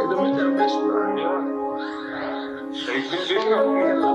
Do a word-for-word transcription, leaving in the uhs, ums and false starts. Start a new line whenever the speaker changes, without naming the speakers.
Beide mit der besten an, ja. Ich bin sicher,